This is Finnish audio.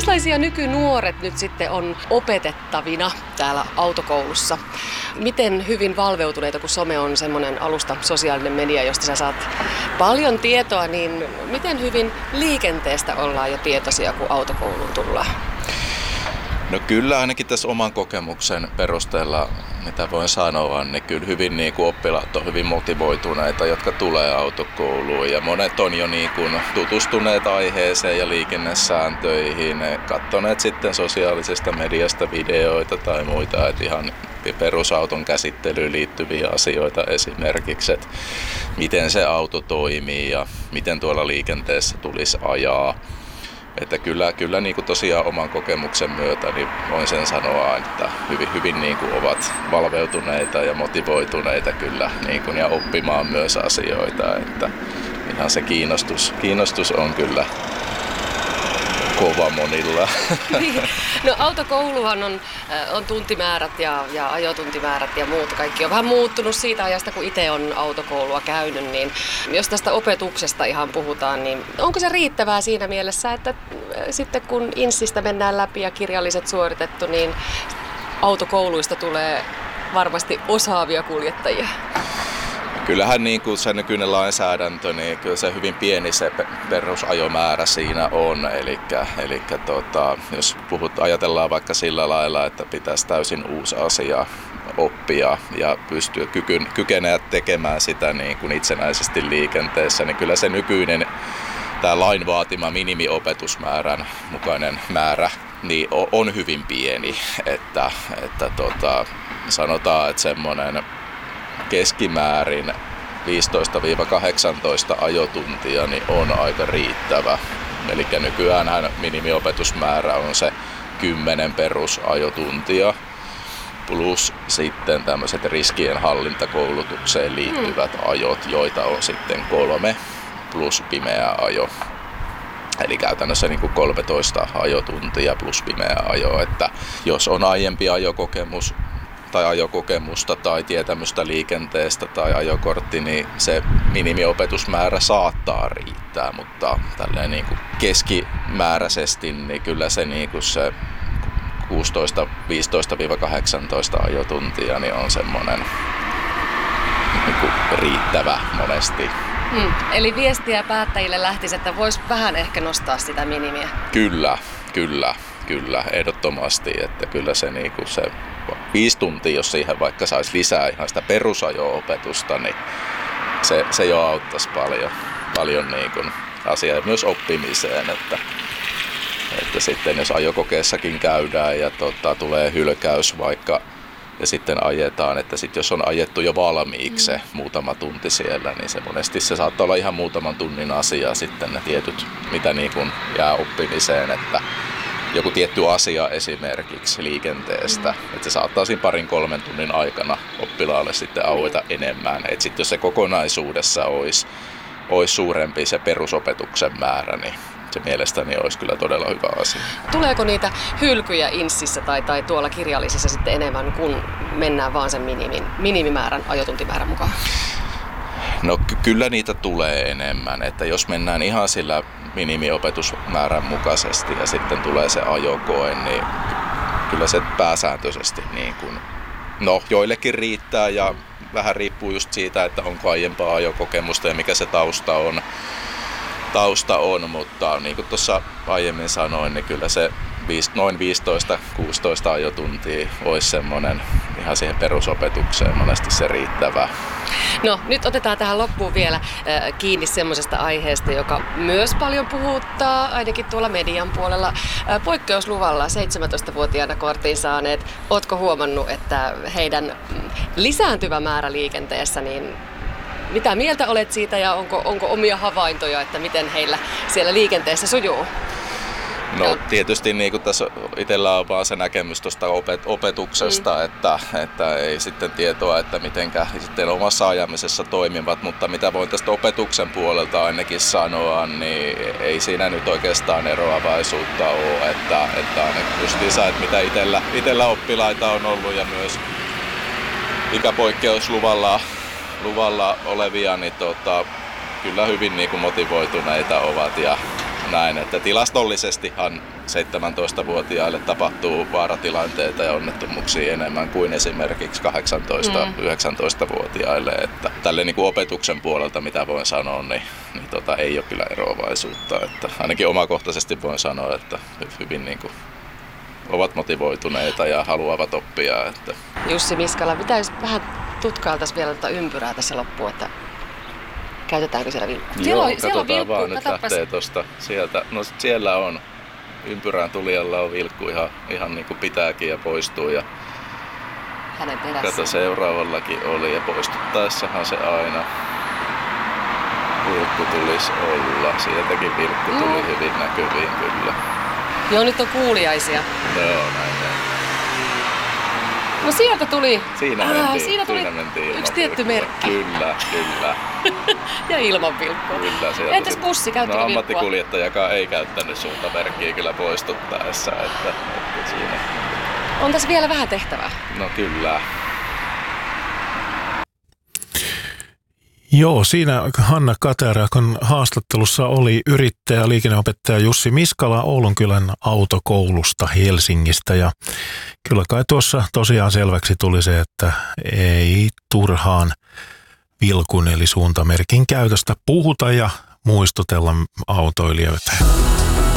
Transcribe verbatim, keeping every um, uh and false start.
Minkälaisia nykynuoret nyt sitten on opetettavina täällä autokoulussa? Miten hyvin valveutuneita, kun some on semmoinen alusta, sosiaalinen media, josta sä saat paljon tietoa, niin miten hyvin liikenteestä ollaan jo tietoisia, kun autokouluun tullaan? No kyllä ainakin tässä oman kokemuksen perusteella, mitä voin sanoa, niin kyllä hyvin niin kuin oppilaat on hyvin motivoituneita, jotka tulee autokouluun. Ja monet on jo niin kuin tutustuneet aiheeseen ja liikennesääntöihin, katsoneet sitten sosiaalisesta mediasta videoita tai muita, että ihan perusauton käsittelyyn liittyviä asioita esimerkiksi, että miten se auto toimii ja miten tuolla liikenteessä tulisi ajaa. Että kyllä, kyllä niin kuin tosiaan oman kokemuksen myötä niin voin sen sanoa, että hyvin, hyvin niin kuin ovat valveutuneita ja motivoituneita kyllä niin kuin, ja oppimaan myös asioita. Että ihan se kiinnostus, kiinnostus on kyllä kova monilla. No autokouluhan on, on tuntimäärät ja, ja ajotuntimäärät ja muut. Kaikki on vähän muuttunut siitä ajasta, kun itse on autokoulua käynyt. Niin jos tästä opetuksesta ihan puhutaan, niin onko se riittävää siinä mielessä, että sitten kun Inssistä mennään läpi ja kirjalliset suoritettu, niin autokouluista tulee varmasti osaavia kuljettajia? Kyllähän niin kuin se nykyinen lainsäädäntö, niin kyllä se hyvin pieni se perusajomäärä siinä on. Eli, eli tota, jos puhut, ajatellaan vaikka sillä lailla, että pitäisi täysin uusi asia oppia ja pystyä kykyn, kykenee tekemään sitä niin kuin itsenäisesti liikenteessä, niin kyllä se nykyinen tämä lain vaatima minimiopetusmäärän mukainen määrä niin on hyvin pieni. Että, että tota, sanotaan, että semmoinen keskimäärin viisitoista kahdeksantoista ajotuntia niin on aika riittävä. Eli nykyäänhän minimiopetusmäärä on se kymmenen perusajotuntia plus sitten tämmöiset riskienhallintakoulutukseen liittyvät ajot, joita on sitten kolme plus pimeä ajo. Eli käytännössä niin kuin kolmetoista ajotuntia plus pimeä ajo. Että jos on aiempi ajokokemus tai ajokokemusta tai tietämystä liikenteestä tai ajokortti, niin se minimiopetusmäärä saattaa riittää, mutta tälleen niin kuin keskimääräisesti niin kyllä se, niin kuin se kuusitoista viisitoista kahdeksantoista ajotuntia niin on semmoinen niin kuin riittävä monesti. Hmm. Eli viestiä päättäjille lähtisi, että voisi vähän ehkä nostaa sitä minimiä. Kyllä, kyllä, kyllä, ehdottomasti, että kyllä se, niin kuin se viisi tuntia, jos siihen vaikka saisi lisää ihan sitä perusajo-opetusta, niin se, se jo auttaisi paljon, paljon niin kuin asiaa myös oppimiseen, että, että sitten jos ajokokeessakin käydään ja tota, tulee hylkäys vaikka ja sitten ajetaan, että sitten jos on ajettu jo valmiiksi se muutama tunti siellä, niin se monesti se saattaa olla ihan muutaman tunnin asia sitten ne tietyt, mitä niin kuin jää oppimiseen, että joku tietty asia esimerkiksi liikenteestä, että se saattaa siinä parin kolmen tunnin aikana oppilaalle sitten aueta enemmän. Että sitten jos se kokonaisuudessa olisi, olisi suurempi se perusopetuksen määrä, niin se mielestäni olisi kyllä todella hyvä asia. Tuleeko niitä hylkyjä Inssissä tai, tai tuolla kirjallisessa sitten enemmän, kun mennään vaan sen minimin, minimimäärän ajotuntimäärän mukaan? No ky- kyllä niitä tulee enemmän, että jos mennään ihan sillä minimiopetusmäärän mukaisesti ja sitten tulee se ajokoe, niin kyllä se pääsääntöisesti niin kuin, no joillekin riittää ja vähän riippuu just siitä, että onko aiempaa ajokokemusta ja mikä se tausta on, tausta on mutta niin kuin tuossa aiemmin sanoin, niin kyllä se noin viisitoista kuusitoista ajotuntia olisi semmoinen ihan siihen perusopetukseen monesti se riittävä. No nyt otetaan tähän loppuun vielä äh, kiinni semmoisesta aiheesta, joka myös paljon puhuttaa, ainakin tuolla median puolella. Äh, poikkeusluvalla seitsemäntoistavuotiaana kortin saaneet, ootko huomannut, että heidän lisääntyvä määrä liikenteessä, niin mitä mieltä olet siitä ja onko, onko omia havaintoja, että miten heillä siellä liikenteessä sujuu? No tietysti niin kuin tässä itsellä on vaan se näkemys tuosta opet- opetuksesta, mm. että, että ei sitten tietoa, että mitenkä sitten omassa ajamisessa toimivat, mutta mitä voin tästä opetuksen puolelta ainakin sanoa, niin ei siinä nyt oikeastaan eroavaisuutta ole, että, että justiinsa, että mitä itsellä, itsellä oppilaita on ollut ja myös ikäpoikkeusluvalla luvalla olevia, niin tota, kyllä hyvin niin kuin motivoituneita ovat ja näin, että tilastollisestihan seitsemäntoistavuotiaille tapahtuu vaaratilanteita ja onnettomuuksia enemmän kuin esimerkiksi kahdeksantoista-yhdeksäntoistavuotiaille. Että tälle niin kuin opetuksen puolelta, mitä voin sanoa, niin, niin tota, ei ole kyllä eroavaisuutta. Että ainakin omakohtaisesti voin sanoa, että hyvin niin kuin ovat motivoituneita ja haluavat oppia. Että. Jussi Miskala, mitä jos vähän tutkailtaisiin vielä tuota ympyrää tässä loppuun, että käytetäänkö siellä vilkkua? Joo, siellä on, katsotaan siellä on vilkku, vaan, nyt lähtee tuosta sieltä. No siellä on, ympyrän tulijalla on vilkku ihan, ihan niin kuin pitääkin ja poistuu. Ja hänen perässä. Kato, seuraavallakin oli ja poistuttaessahan se aina vilkku tulisi olla. Sieltäkin vilkku tuli mm. hyvin näkyviin kyllä. Joo, nyt on kuuliaisia. Joo, näin. No sieltä tuli, siinä mentiin, Aa, siinä tuli siinä mentiin yksi tietty merkki. Kyllä, kyllä. Ja ilman vilkkua. Kyllä, sieltä. Entäs bussi, käyttikö no, vilkkua? Ammattikuljettajakaan ei käyttänyt suuntamerkkiä kyllä poistuttaessa. Että, että siinä. On tässä vielä vähän tehtävää. No kyllä. Joo, siinä Hanna Katerakon haastattelussa oli yrittäjä, liikenneopettaja Jussi Miskala Oulunkylän autokoulusta Helsingistä. Ja kyllä kai tuossa tosiaan selväksi tuli se, että ei turhaan vilkun eli suuntamerkin käytöstä puhuta ja muistutella autoilijoita.